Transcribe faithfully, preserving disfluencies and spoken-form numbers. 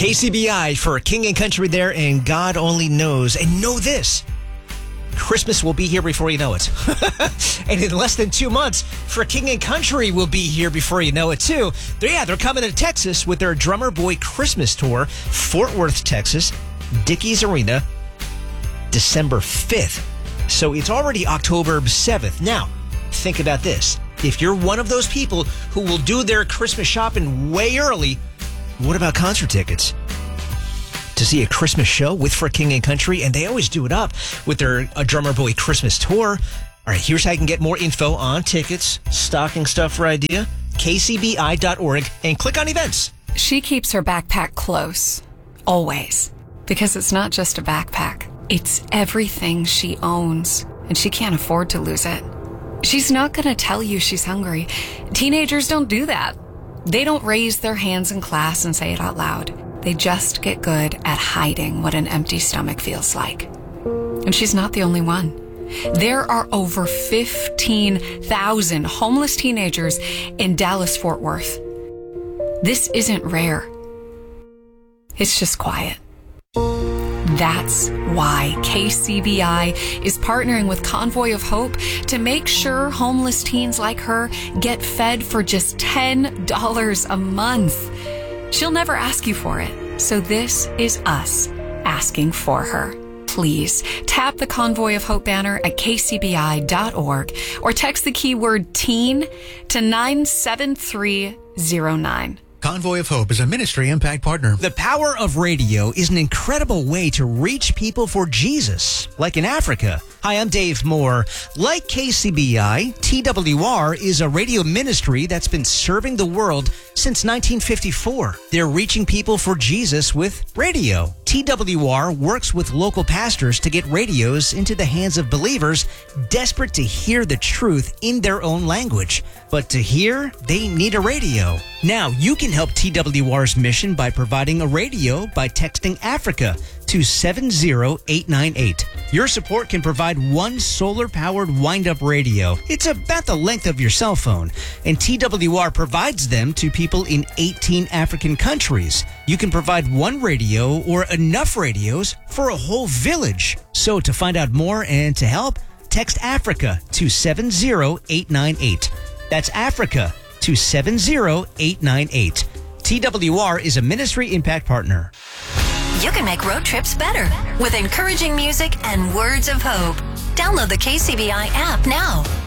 K C B I for King and Country there, and God only knows. And know this, Christmas will be here before you know it. And in less than two months, For King and Country will be here before you know it, too. They're, yeah, they're coming to Texas with their Drummer Boy Christmas Tour, Fort Worth, Texas, Dickies Arena, December fifth. So it's already October seventh. Now, think about this. If you're one of those people who will do their Christmas shopping way early, what about concert tickets? To see a Christmas show with For King and Country, and they always do it up with their a Drummer Boy Christmas Tour. All right, here's how you can get more info on tickets, stocking stuffer idea, k c b i dot org, and click on events. She keeps her backpack close, always, because it's not just a backpack. It's everything she owns, and she can't afford to lose it. She's not going to tell you she's hungry. Teenagers don't do that. They don't raise their hands in class and say it out loud. They just get good at hiding what an empty stomach feels like. And she's not the only one. There are over fifteen thousand homeless teenagers in Dallas-Fort Worth. This isn't rare. It's just quiet. That's why K C B I is partnering with Convoy of Hope to make sure homeless teens like her get fed for just ten dollars a month. She'll never ask you for it, so this is us asking for her. Please tap the Convoy of Hope banner at k c b i dot org or text the keyword teen to nine seven three zero nine. Convoy of Hope is a ministry impact partner. The power of radio is an incredible way to reach people for Jesus, like in Africa. Hi, I'm Dave Moore. Like K C B I, T W R is a radio ministry that's been serving the world since nineteen fifty-four. They're reaching people for Jesus with radio. T W R works with local pastors to get radios into the hands of believers desperate to hear the truth in their own language. But to hear, they need a radio. Now, you can help T W R's mission by providing a radio by texting Africa to seven zero eight nine eight. Your support can provide one solar-powered wind-up radio. It's about the length of your cell phone, and T W R provides them to people in eighteen African countries. You can provide one radio or enough radios for a whole village. So to find out more and to help, text Africa to seven zero eight nine eight. That's Africa to seven zero eight nine eight. T W R is a ministry impact partner. You can make road trips better with encouraging music and words of hope. Download the K C B I app now.